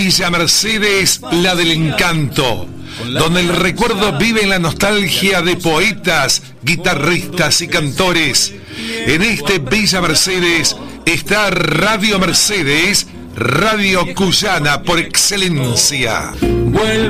Villa Mercedes, la del encanto, donde el recuerdo vive en la nostalgia de poetas, guitarristas y cantores. En este Villa Mercedes está Radio Mercedes, Radio cuyana por excelencia.